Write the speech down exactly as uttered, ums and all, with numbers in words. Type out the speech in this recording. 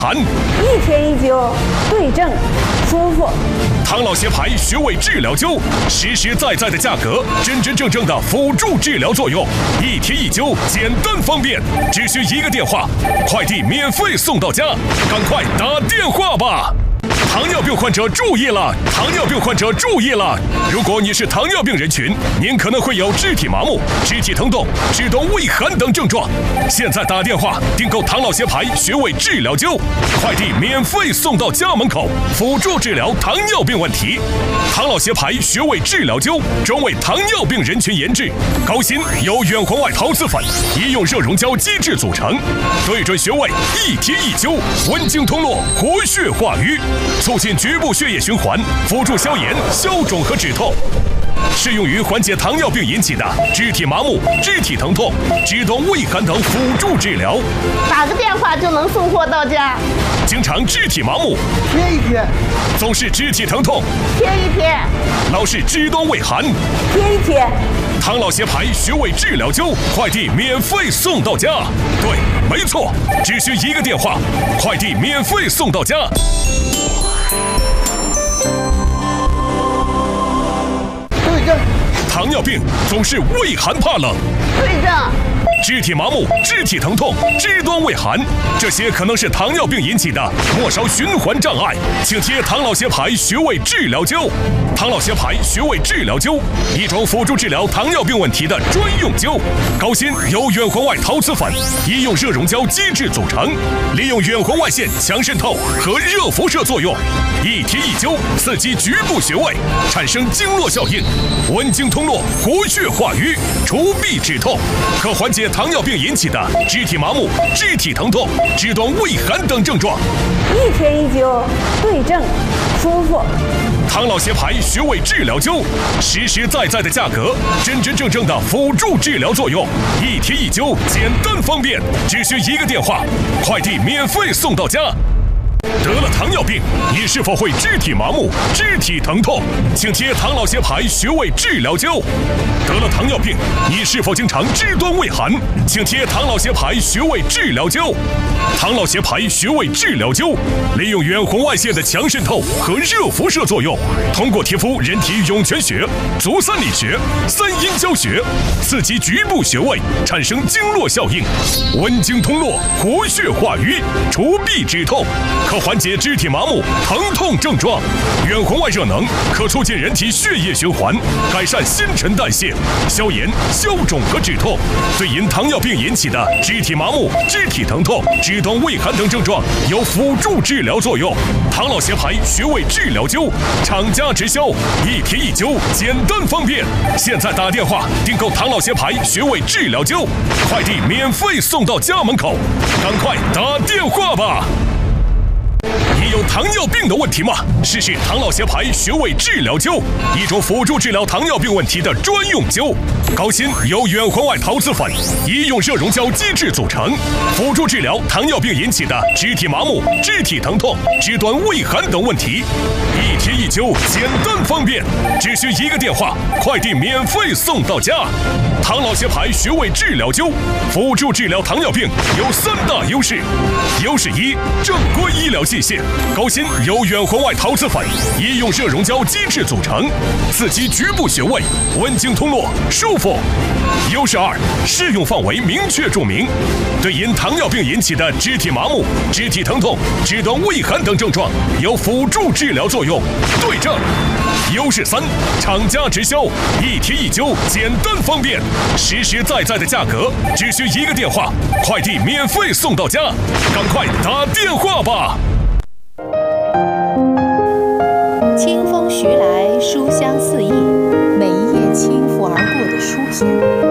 含， 一天一灸，对症舒服。 唐老协牌穴位治疗灸，实实在在的价格，真真正正的辅助治疗作用，一天一灸，简单方便，只需一个电话，快递免费送到家，赶快打电话吧！糖尿病患者注意了！糖尿病患者注意了！如果你是糖尿病人群，您可能会有肢体麻木、肢体疼痛、肢动畏寒等症状。现在打电话订购唐老协牌穴位治疗灸，快递免费送到家门口，辅助治疗糖尿病问题。唐老协牌穴位治疗灸专为糖尿病人群研制，高芯由远红外陶瓷粉、医用热熔胶基质组成，对准穴位一贴一灸，温经通络，活血化瘀。促进局部血液循环，辅助消炎、消肿和止痛，适用于缓解糖尿病引起的肢体麻木、肢体疼痛、肢动畏寒等辅助治疗。 打个电话就能送货到家。 经常肢体麻木， 贴一贴； 总是肢体疼痛， 贴一贴； 老是肢动畏寒， 贴一贴。 唐老协牌穴位治疗灸，快递免费送到家。对，没错，只需一个电话，快递免费送到家。 对症。 糖尿病总是畏寒怕冷。 对症。 肢体麻木、肢体疼痛、肢端畏寒，这些可能是糖尿病引起的末梢循环障碍，请贴唐老协牌穴位治疗灸。唐老协牌穴位治疗灸，一种辅助治疗糖尿病问题的专用灸，高芯由远红外陶瓷粉、医用热熔胶基质组成，利用远红外线强渗透和热辐射作用，一贴一灸，刺激局部穴位，产生经络效应，温经通络，活血化瘀，除痹止痛，可缓解糖尿病引起的肢体麻木、肢体疼痛、肢端畏寒等症状。 一天一灸，对症舒服。 唐老协牌穴位治疗灸，实实在在的价格，真真正正的辅助治疗作用，一贴一灸，简单方便，只需一个电话，快递免费送到家。得了糖尿病，你是否会肢体麻木、肢体疼痛？请贴唐老协牌穴位治疗灸。得了糖尿病，你是否经常肢端畏寒？请贴唐老协牌穴位治疗灸。唐老协牌穴位治疗灸，利用远红外线的强渗透和热辐射作用，通过贴敷人体涌泉穴、足三里穴、三阴交穴，刺激局部穴位，产生经络效应，温经通络，活血化瘀，除痹止痛，可缓解肢体麻木、疼痛症状。远红外热能可促进人体血液循环，改善新陈代谢，消炎、消肿和止痛，对因糖尿病引起的肢体麻木、肢体疼痛、肢端畏寒等症状有辅助治疗作用。唐老协牌穴位治疗灸，厂家直销，一贴一灸，简单方便。现在打电话订购唐老协牌穴位治疗灸，快递免费送到家门口，赶快打电话吧！你有糖尿病的问题吗？试试唐老协牌穴位治疗灸，一种辅助治疗糖尿病问题的专用灸，高芯由远红外陶瓷粉、医用热熔胶基质组成，辅助治疗糖尿病引起的肢体麻木、肢体疼痛、肢端畏寒等问题，一贴一灸，简单方便，只需一个电话，快递免费送到家。唐老协牌穴位治疗灸，辅助治疗糖尿病有三大优势：优势一，正规医疗器械，高芯由远红外陶瓷粉、医用热熔胶基质组成，刺激局部穴位，温经通络，舒服。优势二，适用范围明确注明，对因糖尿病引起的肢体麻木、肢体疼痛、肢端畏寒等症状有辅助治疗作用，对症。优势三，厂家直销，一贴一灸，简单方便，实实在在的价格，只需一个电话，快递免费送到家，赶快打电话吧！ 清风徐来，书香四溢，每一页轻拂而过的书篇。